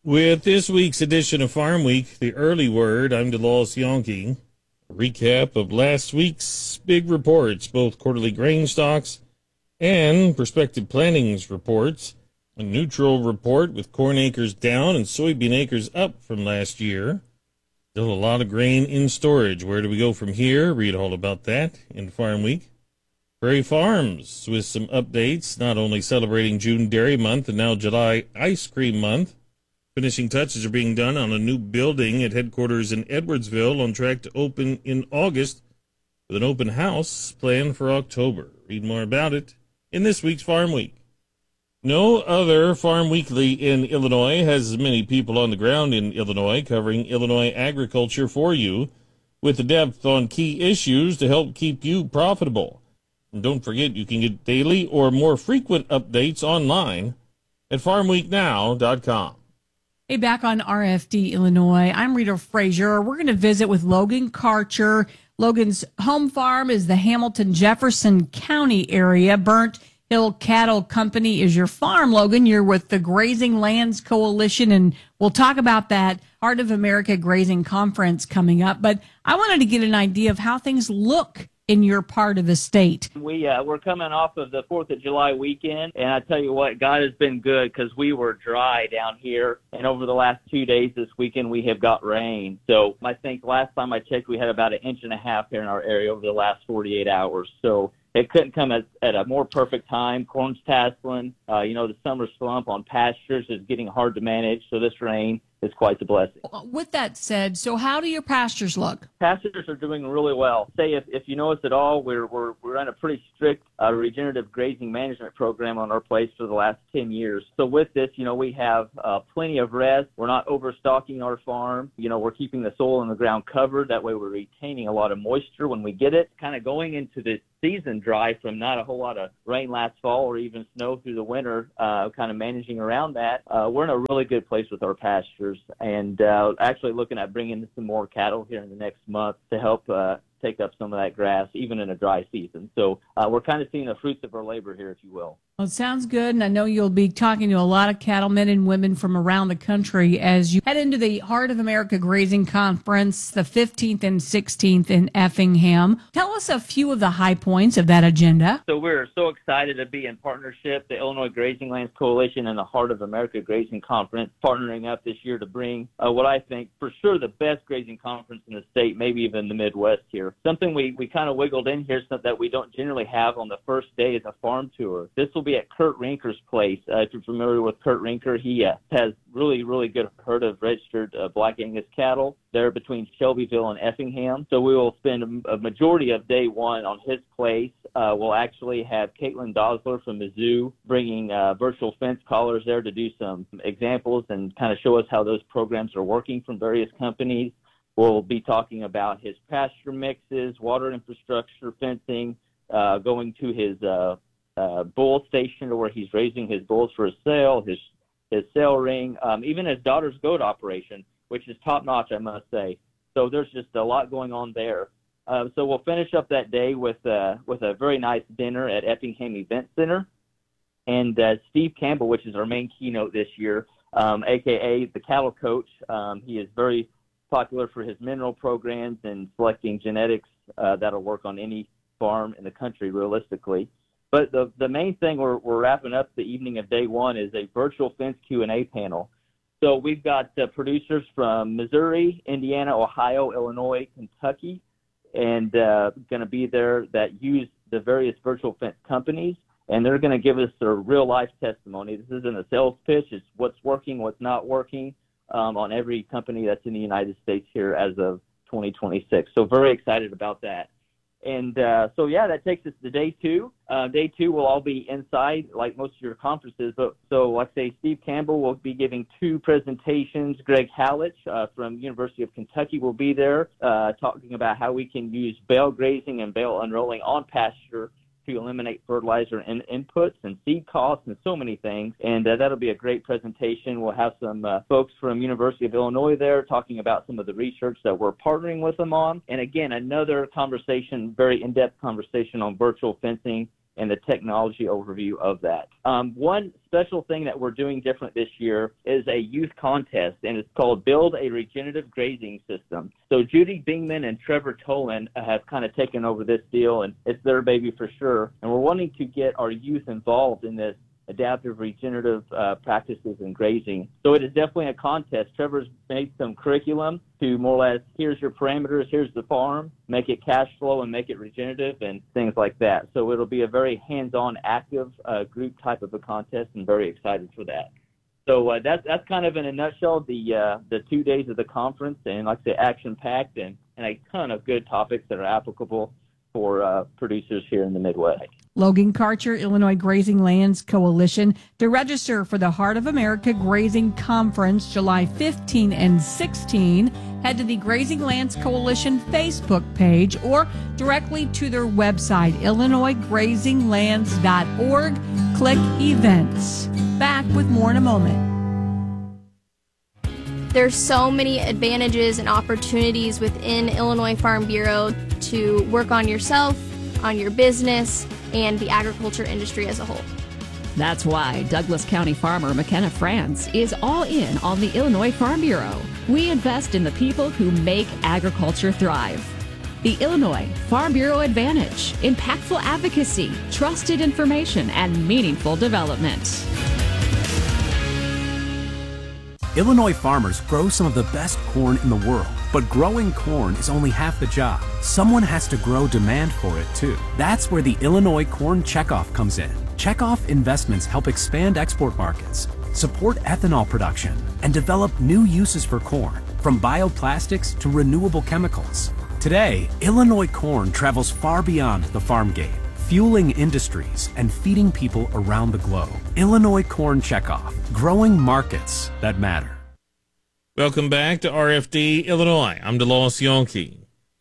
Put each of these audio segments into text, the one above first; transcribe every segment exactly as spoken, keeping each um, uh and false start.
With this week's edition of Farm Week, the early word, I'm DeLawes Yonke. A recap of last week's big reports, both quarterly grain stocks and prospective plantings reports. A neutral report with corn acres down and soybean acres up from last year. Still a lot of grain in storage. Where do we go from here? Read all about that in Farm Week. Prairie Farms with some updates, not only celebrating June Dairy Month and now July Ice Cream Month. Finishing touches are being done on a new building at headquarters in Edwardsville, on track to open in August, with an open house planned for October. Read more about it in this week's Farm Week. No other Farm Weekly in Illinois has as many people on the ground in Illinois covering Illinois agriculture for you, with the depth on key issues to help keep you profitable. And don't forget, you can get daily or more frequent updates online at farm week now dot com. Hey, back on R F D Illinois, I'm Rita Frazier. We're going to visit with Logan Karcher. Logan's home farm is the Hamilton Jefferson County area. Burnt Hill Cattle Company is your farm, Logan. You're with the Grazing Lands Coalition, and we'll talk about that Heart of America Grazing Conference coming up. But I wanted to get an idea of how things look in your part of the state. We, uh, we're coming off of the fourth of July weekend, and I tell you what, God has been good because we were dry down here, and over the last two days this weekend, we have got rain. So I think last time I checked, we had about an inch and a half here in our area over the last forty-eight hours. So it couldn't come at, at a more perfect time. Corn's tasseling. Uh, you know, the summer slump on pastures is getting hard to manage, so this rain is quite a blessing. With that said, so how do your pastures look? Pastures are doing really well. Say if, if you know us at all, we're we're we're on a pretty strict uh, regenerative grazing management program on our place for the last ten years. So with this, you know, we have uh, plenty of rest. We're not overstocking our farm. You know, we're keeping the soil and the ground covered. That way we're retaining a lot of moisture when we get it. Kind of going into the season dry from not a whole lot of rain last fall or even snow through the winter, uh, kind of managing around that. Uh, we're in a really good place with our pastures, and uh, actually looking at bringing in some more cattle here in the next month to help uh, take up some of that grass, even in a dry season. So uh, we're kind of seeing the fruits of our labor here, if you will. Well, it sounds good, and I know you'll be talking to a lot of cattlemen and women from around the country as you head into the Heart of America Grazing Conference, the fifteenth and sixteenth in Effingham. Tell us a few of the high points of that agenda. So we're so excited to be in partnership, the Illinois Grazing Lands Coalition and the Heart of America Grazing Conference, partnering up this year to bring uh, what I think for sure the best grazing conference in the state, maybe even the Midwest here. Something we, we kind of wiggled in here so that we don't generally have on the first day is a farm tour. This will be at Kurt Rinker's place. Uh, if you're familiar with Kurt Rinker, he uh, has really, really good herd of registered uh, Black Angus cattle there between Shelbyville and Effingham. So we will spend a, a majority of day one on his place. Uh, we'll actually have Caitlin Dosler from Mizzou bringing uh, virtual fence collars there to do some examples and kind of show us how those programs are working from various companies. We'll be talking about his pasture mixes, water infrastructure, fencing, uh, going to his uh, uh, bull station where he's raising his bulls for a sale, his his sale ring, um, even his daughter's goat operation, which is top-notch, I must say. So there's just a lot going on there. Uh, so we'll finish up that day with, uh, with a very nice dinner at Effingham Event Center. And uh, Steve Campbell, which is our main keynote this year, um, a k a the cattle coach, um, he is very popular for his mineral programs and selecting genetics uh, that'll work on any farm in the country realistically. But the the main thing we're, we're wrapping up the evening of day one is a virtual fence Q and A panel. So we've got uh, producers from Missouri, Indiana, Ohio, Illinois, Kentucky, and uh, going to be there that use the various virtual fence companies, and they're going to give us their real-life testimony. This isn't a sales pitch. It's what's working, what's not working um, on every company that's in the United States here as of twenty twenty-six. So very excited about that. And uh, so, yeah, that takes us to day two. Uh, day two will all be inside, like most of your conferences. But so, like I say, Steve Campbell will be giving two presentations. Greg Hallich uh, from University of Kentucky will be there uh, talking about how we can use bale grazing and bale unrolling on pasture to eliminate fertilizer and inputs and seed costs and so many things. And uh, that'll be a great presentation. We'll have some uh, folks from University of Illinois there talking about some of the research that we're partnering with them on. And again, another conversation, very in-depth conversation on virtual fencing and the technology overview of that. Um, one special thing that we're doing different this year is a youth contest, and it's called Build a Regenerative Grazing System. So Judy Bingman and Trevor Tolan have kind of taken over this deal, and it's their baby for sure. And we're wanting to get our youth involved in this adaptive regenerative uh, practices in grazing. So it is definitely a contest. Trevor's made some curriculum to more or less, here's your parameters, here's the farm, make it cash flow and make it regenerative and things like that. So it'll be a very hands-on, active uh, group type of a contest, and very excited for that. So uh, that's that's kind of in a nutshell the uh, the two days of the conference, and like I say, action-packed and, and a ton of good topics that are applicable for uh, producers here in the Midwest. Logan Karcher, Illinois Grazing Lands Coalition. To register for the Heart of America Grazing Conference, July fifteenth and sixteenth, head to the Grazing Lands Coalition Facebook page or directly to their website, illinois grazing lands dot org. Click Events. Back with more in a moment. There's so many advantages and opportunities within Illinois Farm Bureau to work on yourself, on your business, and the agriculture industry as a whole. That's why Douglas County farmer McKenna France is all in on the Illinois Farm Bureau. We invest in the people who make agriculture thrive. The Illinois Farm Bureau Advantage: impactful advocacy, trusted information, and meaningful development. Illinois farmers grow some of the best corn in the world, but growing corn is only half the job. Someone has to grow demand for it too. That's where the Illinois Corn Checkoff comes in. Checkoff investments help expand export markets, support ethanol production, and develop new uses for corn, from bioplastics to renewable chemicals. Today, Illinois corn travels far beyond the farm gate, fueling industries and feeding people around the globe. Illinois Corn Checkoff, growing markets that matter. Welcome back to R F D Illinois. I'm DeLoss Yonke.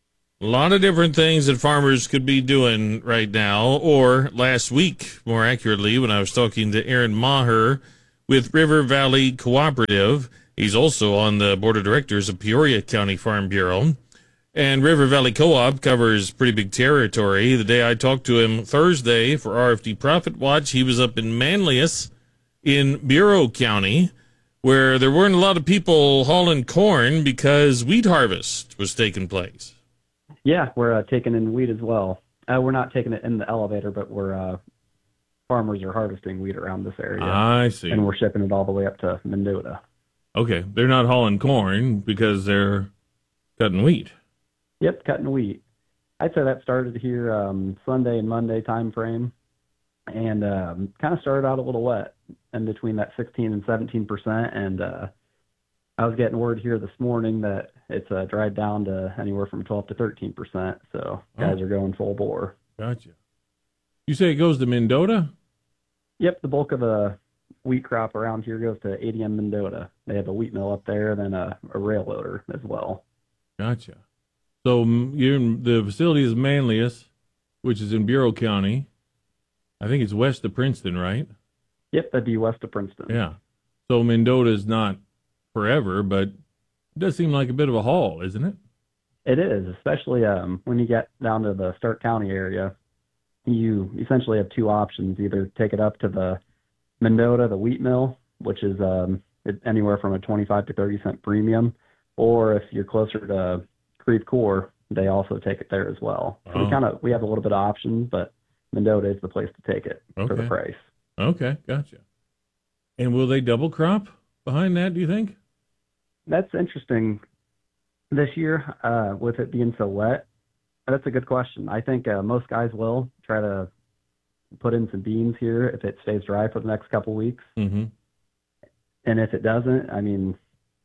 A lot of different things that farmers could be doing right now, or last week, more accurately, when I was talking to Aaron Maher with River Valley Cooperative. He's also on the board of directors of Peoria County Farm Bureau. And River Valley Co-op covers pretty big territory. The day I talked to him Thursday for R F D Profit Watch, he was up in Manlius in Bureau County, where there weren't a lot of people hauling corn because wheat harvest was taking place. Yeah, we're uh, taking in wheat as well. Uh, we're not taking it in the elevator, but we're uh, farmers are harvesting wheat around this area. I see. And we're shipping it all the way up to Mendota. Okay, they're not hauling corn because they're cutting wheat. Yep, cutting wheat. I'd say that started here um, Sunday and Monday time frame, and um, kind of started out a little wet in between that sixteen and seventeen percent. And uh, I was getting word here this morning that it's uh, dried down to anywhere from twelve to thirteen percent. So guys oh. are going full bore. Gotcha. You say it goes to Mendota? Yep, the bulk of the wheat crop around here goes to A D M Mendota. They have a wheat mill up there, then a, a rail loader as well. Gotcha. So you're in, the facility is Manlius, which is in Bureau County. I think it's west of Princeton, right? Yep, that'd be west of Princeton. Yeah. So Mendota is not forever, but it does seem like a bit of a haul, isn't it? It is, especially um, when you get down to the Stark County area. You essentially have two options: either take it up to the Mendota, the wheat mill, which is um, anywhere from a twenty-five to thirty cent premium, or if you're closer to Creve Coeur, they also take it there as well. So oh. we kind of we have a little bit of options, but Mendota is the place to take it okay. for the price. Okay, gotcha. And will they double crop behind that, do you think? That's interesting. This year, uh, with it being so wet, that's a good question. I think uh, most guys will try to put in some beans here if it stays dry for the next couple weeks. Mm-hmm. And if it doesn't, I mean,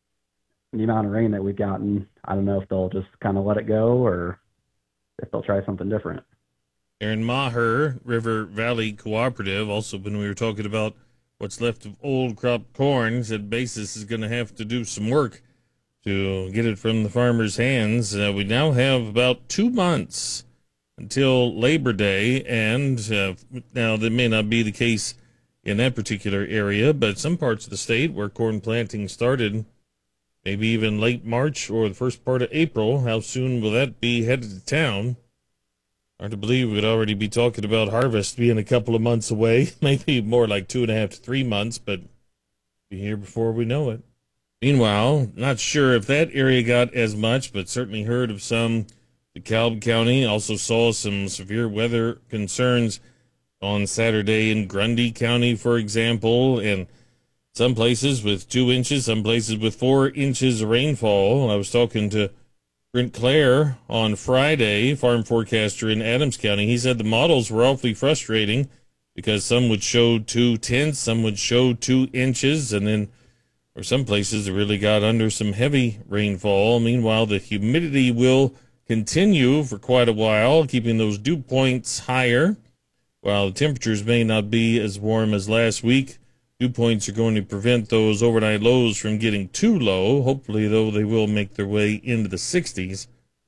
the amount of rain that we've gotten, I don't know if they'll just kind of let it go or if they'll try something different. Aaron Maher, River Valley Cooperative, also when we were talking about what's left of old crop corn, said Basis is going to have to do some work to get it from the farmers' hands. Uh, we now have about two months until Labor Day, and uh, now that may not be the case in that particular area, but some parts of the state where corn planting started, maybe even late March or the first part of April. How soon will that be headed to town? Hard to believe we'd already be talking about harvest being a couple of months away, maybe more like two and a half to three months, but be here before we know it. Meanwhile, not sure if that area got as much, but certainly heard of some. DeKalb County also saw some severe weather concerns on Saturday in Grundy County, for example, and some places with two inches, some places with four inches of rainfall. I was talking to Brent Clare on Friday, farm forecaster in Adams County. He said the models were awfully frustrating because some would show two tenths, some would show two inches, and then for some places it really got under some heavy rainfall. Meanwhile, the humidity will continue for quite a while, keeping those dew points higher. While the temperatures may not be as warm as last week, dew points are going to prevent those overnight lows from getting too low. Hopefully, though, they will make their way into the sixties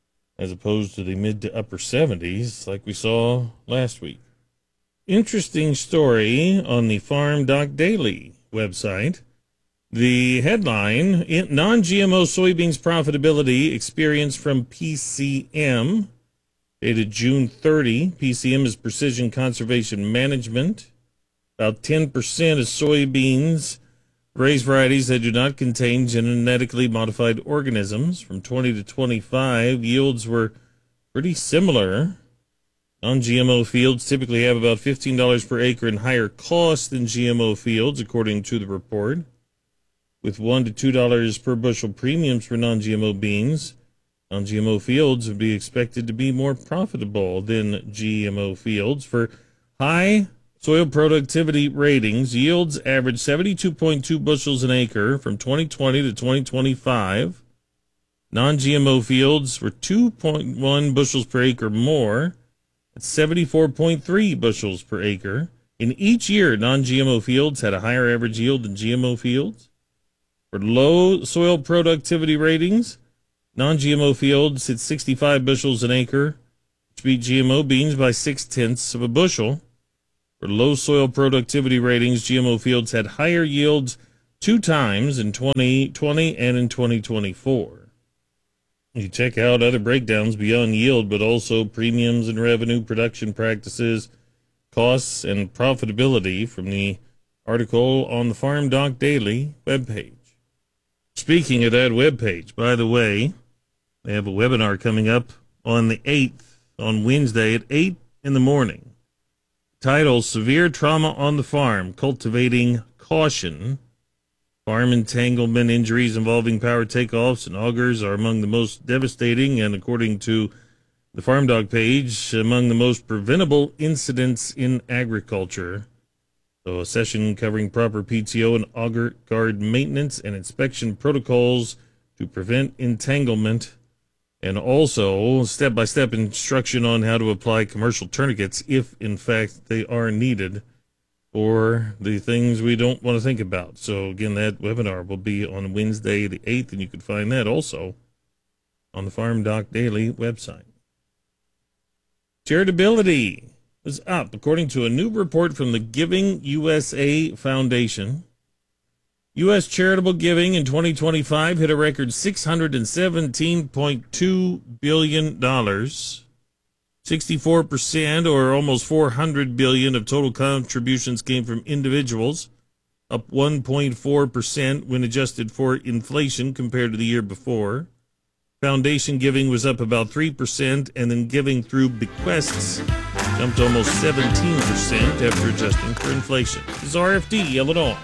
as opposed to the mid to upper seventies like we saw last week. Interesting story on the Farm Doc Daily website. The headline, non-G M O soybeans profitability experienced from P C M, dated June thirtieth. P C M is Precision Conservation Management. About ten percent of soybeans raised varieties that do not contain genetically modified organisms. From twenty to twenty-five, yields were pretty similar. Non-G M O fields typically have about fifteen dollars per acre and higher cost than G M O fields, according to the report. With one to two dollars per bushel premiums for non-G M O beans, non-G M O fields would be expected to be more profitable than G M O fields. For high soil productivity ratings, yields averaged seventy-two point two bushels an acre from twenty twenty to twenty twenty-five. Non-G M O fields were two point one bushels per acre more, at seventy-four point three bushels per acre. In each year, non-G M O fields had a higher average yield than G M O fields. For low soil productivity ratings, non-G M O fields hit sixty-five bushels an acre, which beat G M O beans by six-tenths of a bushel. For low soil productivity ratings, G M O fields had higher yields two times in twenty twenty and in twenty twenty-four. You check out other breakdowns beyond yield, but also premiums and revenue, production practices, costs, and profitability from the article on the Farm Doc Daily webpage. Speaking of that webpage, by the way, they have a webinar coming up on the eighth, on Wednesday at eight in the morning. Title, Severe Trauma on the Farm, Cultivating Caution. Farm entanglement injuries involving power takeoffs and augers are among the most devastating and, according to the Farm Dog page, among the most preventable incidents in agriculture. So a session covering proper P T O and auger guard maintenance and inspection protocols to prevent entanglement, and also step-by-step instruction on how to apply commercial tourniquets if, in fact, they are needed for the things we don't want to think about. So, again, that webinar will be on Wednesday the eighth, and you can find that also on the Farm Doc Daily website. Charitability was up, according to a new report from the Giving U S A Foundation. U S charitable giving in twenty twenty-five hit a record six hundred seventeen point two billion dollars. sixty-four percent, or almost four hundred billion dollars of total contributions came from individuals, up one point four percent when adjusted for inflation compared to the year before. Foundation giving was up about three percent, and then giving through bequests jumped almost seventeen percent after adjusting for inflation. This is R F D, Illinois.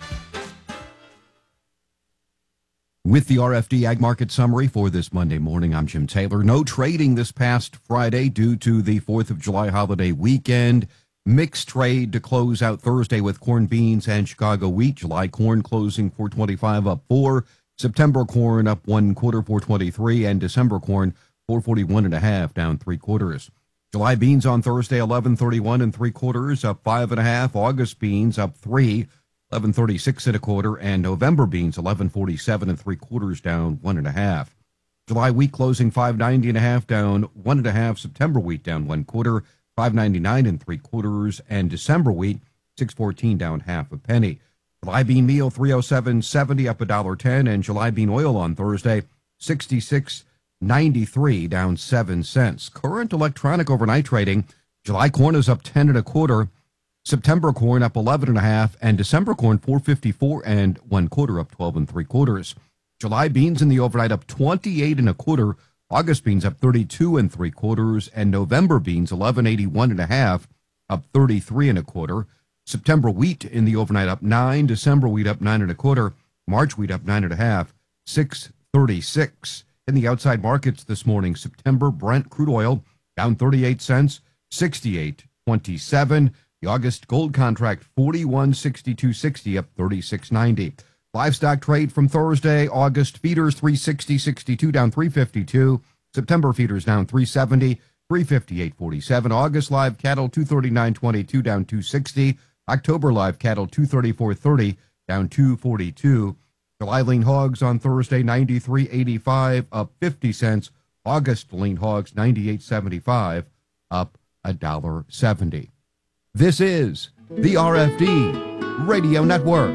With the R F D Ag Market Summary for this Monday morning, I'm Jim Taylor. No trading this past Friday due to the fourth of July holiday weekend. Mixed trade to close out Thursday with corn, beans, and Chicago wheat. July corn closing four twenty-five up four. September corn up one quarter, four twenty-three, and December corn four forty-one and a half, down three quarters. July beans on Thursday eleven thirty-one and three quarters, up five and a half. August beans up three, eleven thirty-six and a quarter, and November beans eleven forty-seven and three quarters, down one and a half. July wheat closing five ninety and a half, down one and a half. September wheat down one quarter, five ninety-nine and three quarters, and December wheat six fourteen, down half a penny. July bean meal three oh seven seventy, up a dollar ten, and July bean oil on Thursday sixty-six ninety-three, down seven cents. Current electronic overnight trading, July corn is up ten and a quarter, September corn up eleven and a half, and December corn four fifty-four and one quarter, up twelve and three quarters. July beans in the overnight up twenty-eight and a quarter, August beans up thirty-two and three quarters, and November beans eleven eighty-one and a half, up thirty-three and a quarter. September wheat in the overnight up nine, December wheat up nine and a quarter, March wheat up nine and a half, six thirty-six. In the outside markets this morning, September Brent crude oil down thirty-eight cents, sixty-eight twenty-seven. The August gold contract forty-one sixty-two sixty, up thirty-six ninety. Livestock trade from Thursday, August feeders three sixty sixty-two, down three fifty-two. September feeders down three seventy, three fifty-eight forty-seven. August live cattle two thirty-nine twenty-two, down two sixty. October live cattle two thirty-four thirty, down two forty-two. July lean hogs on Thursday ninety-three eighty-five, up fifty cents. August lean hogs ninety-eight seventy-five, up a dollar seventy. This is the R F D Radio Network.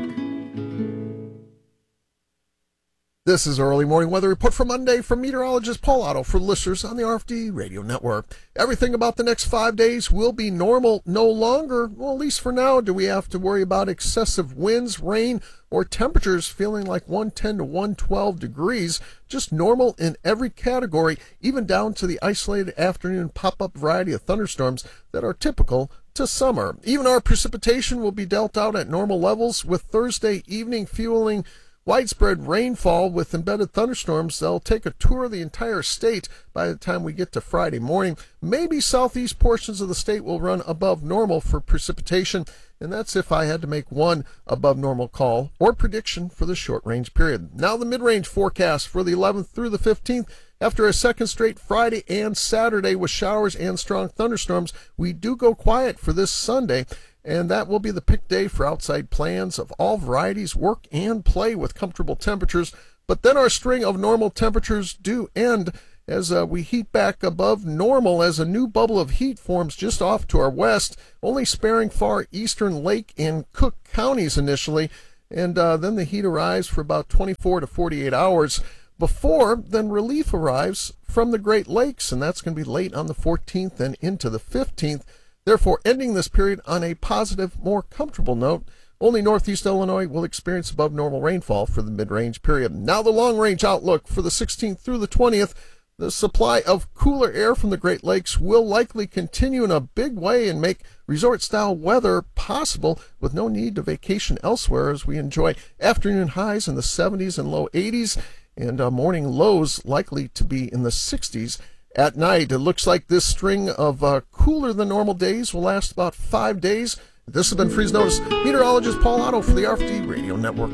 This is early morning weather report for Monday from meteorologist Paul Otto for listeners on the R F D Radio Network. Everything about the next five days will be normal. No longer, well, at least for now, do we have to worry about excessive winds, rain, or temperatures feeling like one ten to one twelve degrees. Just normal in every category, even down to the isolated afternoon pop-up variety of thunderstorms that are typical to summer. Even our precipitation will be dealt out at normal levels, with Thursday evening fueling widespread rainfall with embedded thunderstorms. They'll take a tour of the entire state by the time we get to Friday morning. Maybe southeast portions of the state will run above normal for precipitation, and that's if I had to make one above normal call or prediction for the short range period. Now the mid-range forecast for the eleventh through the fifteenth. After a second straight Friday and Saturday with showers and strong thunderstorms, we do go quiet for this Sunday. And that will be the pick day for outside plans of all varieties, work and play with comfortable temperatures. But then our string of normal temperatures do end as uh, we heat back above normal as a new bubble of heat forms just off to our west, only sparing far eastern Lake and Cook counties initially. And uh, then the heat arrives for about twenty-four to forty-eight hours. Before then relief arrives from the Great Lakes, and that's going to be late on the fourteenth and into the fifteenth. Therefore, ending this period on a positive, more comfortable note. Only northeast Illinois will experience above normal rainfall for the mid-range period. Now the long-range outlook for the sixteenth through the twentieth. The supply of cooler air from the Great Lakes will likely continue in a big way and make resort-style weather possible with no need to vacation elsewhere, as we enjoy afternoon highs in the seventies and low eighties, and uh, morning lows likely to be in the sixties. At night, it looks like this string of uh, cooler than normal days will last about five days. This has been Freeze Notice. Meteorologist Paul Otto for the R F D Radio Network.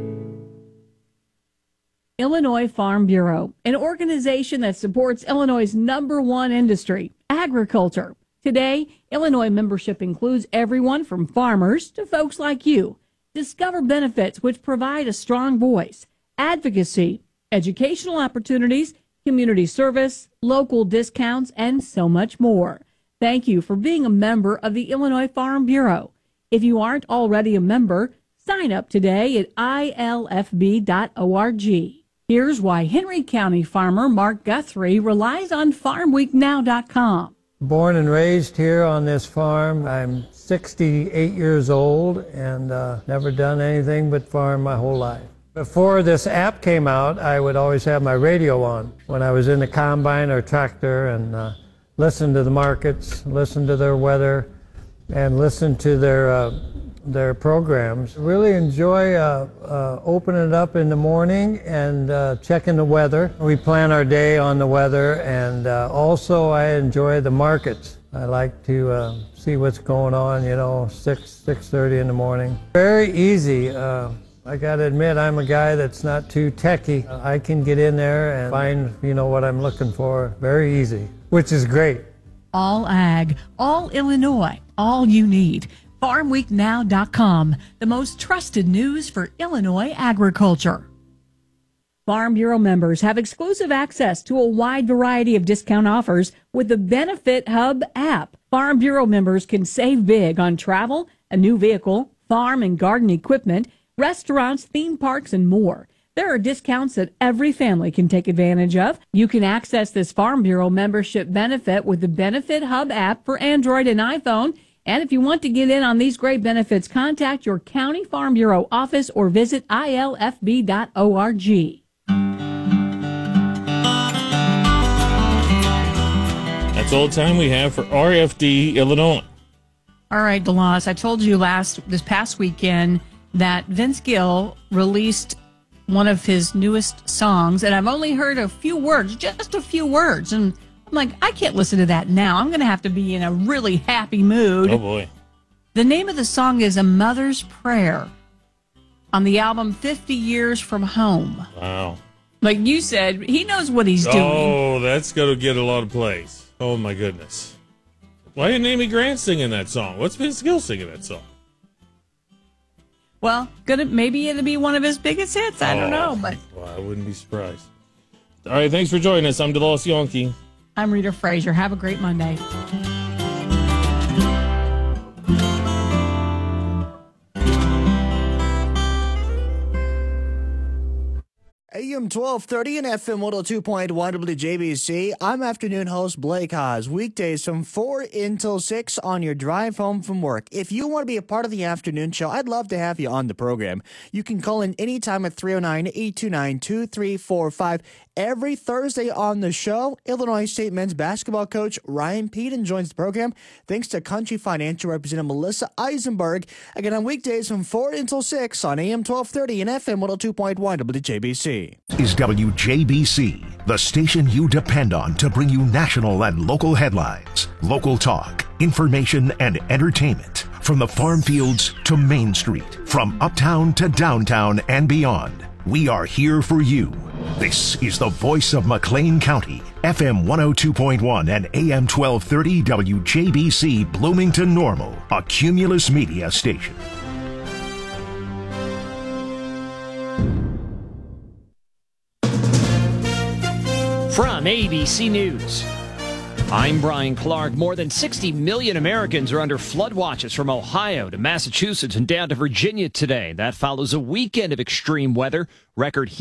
Illinois Farm Bureau, an organization that supports Illinois' number one industry, agriculture. Today, Illinois membership includes everyone from farmers to folks like you. Discover benefits which provide a strong voice, advocacy, educational opportunities, community service, local discounts, and so much more. Thank you for being a member of the Illinois Farm Bureau. If you aren't already a member, sign up today at I L F B dot org. Here's why Henry County farmer Mark Guthrie relies on farm week now dot com. Born and raised here on this farm. I'm sixty-eight years old and uh, never done anything but farm my whole life. Before this app came out, I would always have my radio on when I was in the combine or tractor and uh, listen to the markets, listen to their weather, and listen to their uh, their programs. Really enjoy uh, uh, opening it up in the morning and uh, checking the weather. We plan our day on the weather, and uh, also I enjoy the markets. I like to uh, see what's going on, you know, six, six thirty in the morning. Very easy. Uh, I got to admit, I'm a guy that's not too techy. I can get in there and find, you know, what I'm looking for very easy, which is great. All ag, all Illinois, all you need. farm week now dot com, the most trusted news for Illinois agriculture. Farm Bureau members have exclusive access to a wide variety of discount offers with the Benefit Hub app. Farm Bureau members can save big on travel, a new vehicle, farm and garden equipment, restaurants, theme parks, and more. There are discounts that every family can take advantage of. You can access this Farm Bureau membership benefit with the Benefit Hub app for Android and iPhone. And if you want to get in on these great benefits, contact your County Farm Bureau office or visit I L F B dot org. That's all the time we have for R F D Illinois. All right, DeLoss, I told you last this past weekend that Vince Gill released one of his newest songs, and I've only heard a few words, just a few words, and I'm like, I can't listen to that now. I'm going to have to be in a really happy mood. Oh, boy. The name of the song is A Mother's Prayer on the album fifty years from Home. Wow. Like you said, he knows what he's doing. Oh, that's going to get a lot of plays. Oh, my goodness. Why isn't Amy Grant singing that song? What's Vince Gill singing that song? Well, gonna maybe it'll be one of his biggest hits. I don't Oh, know, but well, I wouldn't be surprised. All right, thanks for joining us. I'm DeLoss Yonke. I'm Rita Frazier. Have a great Monday. A M twelve thirty and F M one oh two point one W J B C. I'm afternoon host Blake Haas. Weekdays from four until six on your drive home from work. If you want to be a part of the afternoon show, I'd love to have you on the program. You can call in anytime at three oh nine, eight two nine, two three four five. Every Thursday on the show, Illinois State men's basketball coach Ryan Peden joins the program. Thanks to Country Financial Representative Melissa Eisenberg. Again, on weekdays from four until six on A M twelve thirty and F M one oh two point one W J B C. Is W J B C, the station you depend on to bring you national and local headlines, local talk, information, and entertainment. From the farm fields to Main Street, from uptown to downtown and beyond. We are here for you. This is the voice of McLean County, F M one oh two point one and A M twelve thirty W J B C Bloomington Normal, a Cumulus Media station. From A B C News, I'm Brian Clark. More than sixty million Americans are under flood watches from Ohio to Massachusetts and down to Virginia today. That follows a weekend of extreme weather. Record heat